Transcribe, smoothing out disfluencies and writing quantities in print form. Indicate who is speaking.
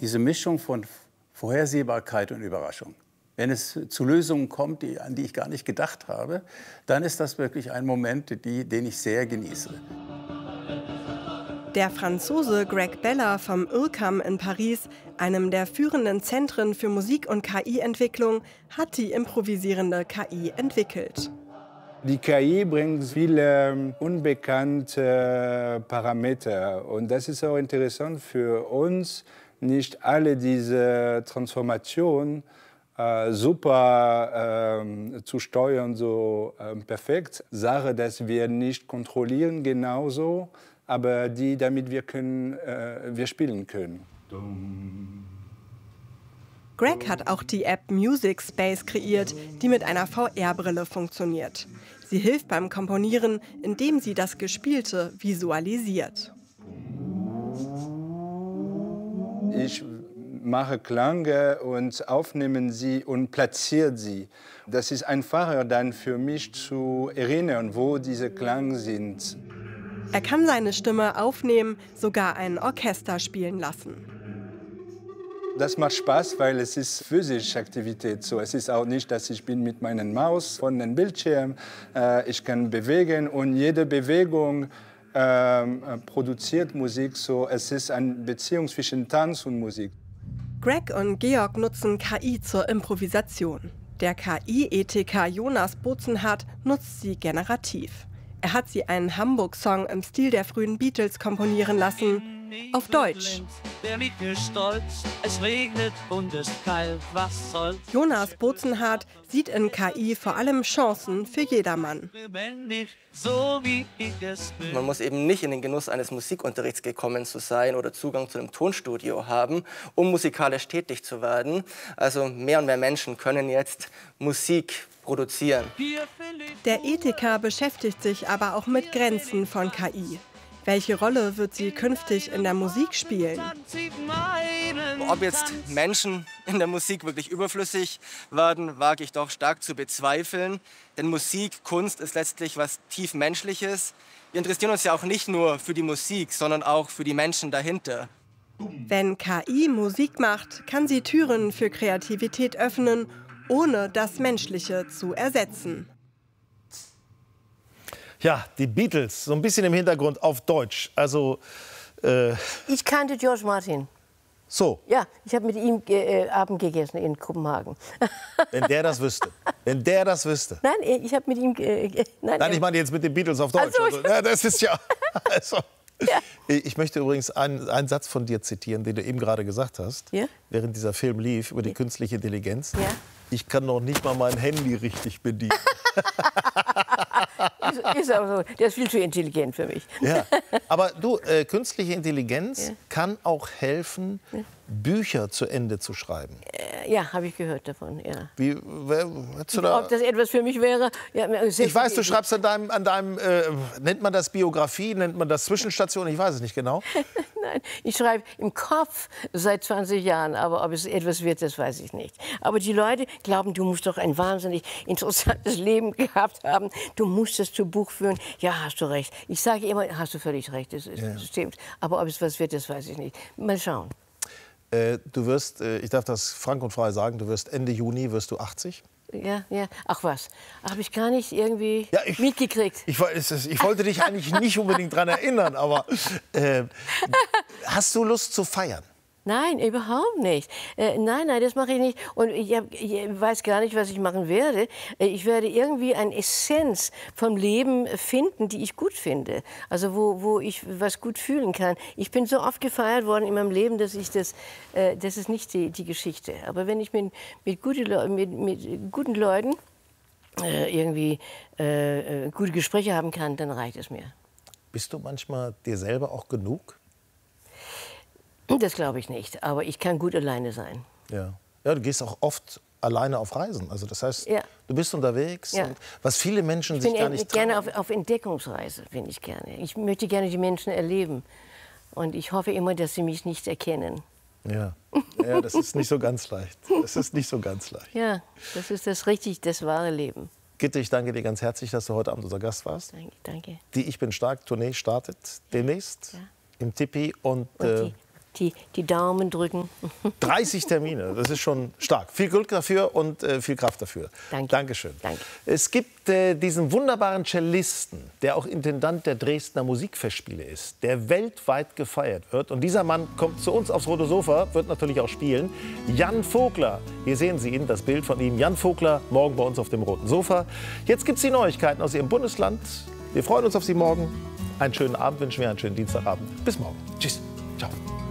Speaker 1: diese Mischung von Vorhersehbarkeit und Überraschung. Wenn es zu Lösungen kommt, an die ich gar nicht gedacht habe, dann ist das wirklich ein Moment, den ich sehr genieße.
Speaker 2: Der Franzose Greg Beller vom IRCAM in Paris, einem der führenden Zentren für Musik- und KI-Entwicklung, hat die improvisierende KI entwickelt.
Speaker 3: Die KI bringt viele unbekannte Parameter. Und das ist auch interessant für uns, nicht alle diese Transformationen super zu steuern, so perfekt. Sache, dass wir nicht kontrollieren genauso, aber die, damit wir spielen können.
Speaker 2: Greg hat auch die App Music Space kreiert, die mit einer VR-Brille funktioniert. Sie hilft beim Komponieren, indem sie das Gespielte visualisiert.
Speaker 3: Ich mache Klänge und aufnehmen sie und platziere sie. Das ist einfacher dann für mich zu erinnern, wo diese Klänge sind.
Speaker 2: Er kann seine Stimme aufnehmen, sogar ein Orchester spielen lassen.
Speaker 3: Das macht Spaß, weil es ist physische Aktivität. So, es ist auch nicht, dass ich bin mit meiner Maus von dem Bildschirm. Ich kann bewegen und jede Bewegung produziert Musik. So, es ist eine Beziehung zwischen Tanz und Musik.
Speaker 2: Greg und Georg nutzen KI zur Improvisation. Der KI-Ethiker Jonas Bozenhardt nutzt sie generativ. Er hat sie einen Hamburg-Song im Stil der frühen Beatles komponieren lassen, auf Deutsch. Jonas Bozenhardt sieht in KI vor allem Chancen für jedermann.
Speaker 4: Man muss eben nicht in den Genuss eines Musikunterrichts gekommen zu sein oder Zugang zu einem Tonstudio haben, um musikalisch tätig zu werden. Also mehr und mehr Menschen können jetzt Musik produzieren.
Speaker 2: Der Ethiker beschäftigt sich aber auch mit Grenzen von KI. Welche Rolle wird sie künftig in der Musik spielen?
Speaker 4: Ob jetzt Menschen in der Musik wirklich überflüssig werden, wage ich doch stark zu bezweifeln. Denn Musik, Kunst ist letztlich was tief Menschliches. Wir interessieren uns ja auch nicht nur für die Musik, sondern auch für die Menschen dahinter.
Speaker 2: Wenn KI Musik macht, kann sie Türen für Kreativität öffnen, ohne das Menschliche zu ersetzen.
Speaker 5: Ja, die Beatles, so ein bisschen im Hintergrund auf Deutsch. Also,
Speaker 6: ich kannte George Martin.
Speaker 5: So.
Speaker 6: Ja, ich habe mit ihm Abend gegessen in Kopenhagen.
Speaker 5: Wenn der das wüsste. Wenn der das wüsste.
Speaker 6: Nein, ich habe mit ihm...
Speaker 5: Nein, ich meine jetzt mit den Beatles auf Deutsch.
Speaker 6: Also,
Speaker 5: ja, das ist ja... Also.
Speaker 6: Ja.
Speaker 5: Ich möchte übrigens einen Satz von dir zitieren, den du eben gerade gesagt hast,
Speaker 6: ja?
Speaker 5: während dieser Film lief, über die künstliche Intelligenz.
Speaker 6: Ja?
Speaker 5: Ich kann noch nicht mal mein Handy richtig bedienen.
Speaker 6: Ist auch so. Der ist viel zu intelligent für mich.
Speaker 5: Ja. Aber du, künstliche Intelligenz kann auch helfen, Bücher zu Ende zu schreiben.
Speaker 6: Ja, habe ich gehört davon. Ja.
Speaker 5: Ob
Speaker 6: das etwas für mich wäre? Ja,
Speaker 5: ich weiß, du schreibst an deinem nennt man das Biografie, nennt man das Zwischenstation, ich weiß es nicht genau.
Speaker 6: Nein, ich schreibe im Kopf seit 20 Jahren, aber ob es etwas wird, das weiß ich nicht. Aber die Leute glauben, du musst doch ein wahnsinnig interessantes Leben gehabt haben. Du musst es zu Buch führen. Ja, hast du recht. Ich sage immer, hast du völlig recht, das stimmt. Aber ob es was wird, das weiß ich nicht. Mal schauen.
Speaker 5: Du wirst, ich darf das frank und frei sagen, du wirst Ende Juni wirst du 80.
Speaker 6: Ja, ja. Ach was, habe ich gar nicht irgendwie mitgekriegt.
Speaker 5: Ich wollte dich eigentlich nicht unbedingt daran erinnern, aber hast du Lust zu feiern?
Speaker 6: Nein, überhaupt nicht. Nein, das mache ich nicht. Und ich weiß gar nicht, was ich machen werde. Ich werde irgendwie eine Essenz vom Leben finden, die ich gut finde. Also wo ich was gut fühlen kann. Ich bin so oft gefeiert worden in meinem Leben, dass ich das ist nicht die Geschichte. Aber wenn ich mit guten Leuten irgendwie gute Gespräche haben kann, dann reicht es mir.
Speaker 5: Bist du manchmal dir selber auch genug?
Speaker 6: Das glaube ich nicht, aber ich kann gut alleine sein.
Speaker 5: Ja, du gehst auch oft alleine auf Reisen. Also das heißt, du bist unterwegs, und was viele Menschen sich gar nicht trauen.
Speaker 6: Gerne auf Entdeckungsreise, bin ich gerne. Ich möchte gerne die Menschen erleben. Und ich hoffe immer, dass sie mich nicht erkennen.
Speaker 5: Ja, das ist nicht so ganz leicht. Das ist nicht so ganz leicht.
Speaker 6: Ja, das ist das wahre Leben.
Speaker 5: Gitte, ich danke dir ganz herzlich, dass du heute Abend unser Gast warst.
Speaker 6: Danke.
Speaker 5: Die Ich bin stark Tournee startet demnächst im Tipi und
Speaker 6: die Daumen drücken.
Speaker 5: 30 Termine, das ist schon stark. Viel Glück dafür und viel Kraft dafür.
Speaker 6: Danke.
Speaker 5: Dankeschön.
Speaker 6: Danke.
Speaker 5: Es gibt diesen wunderbaren Cellisten, der auch Intendant der Dresdner Musikfestspiele ist, der weltweit gefeiert wird. Und dieser Mann kommt zu uns aufs Rote Sofa, wird natürlich auch spielen. Jan Vogler, hier sehen Sie ihn, das Bild von ihm. Jan Vogler, morgen bei uns auf dem Roten Sofa. Jetzt gibt es die Neuigkeiten aus Ihrem Bundesland. Wir freuen uns auf Sie morgen. Einen schönen Abend wünschen wir, einen schönen Dienstagabend. Bis morgen. Tschüss. Ciao.